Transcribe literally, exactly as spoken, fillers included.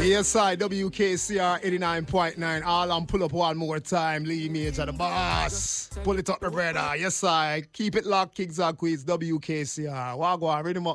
Yes, I, W K C R eighty-nine point nine. All on pull up one more time. Lee Major, the boss. Pull it up, my brother. Yes, I. Keep it locked, Kings and Queens, W K C R. Wagwan, read him up.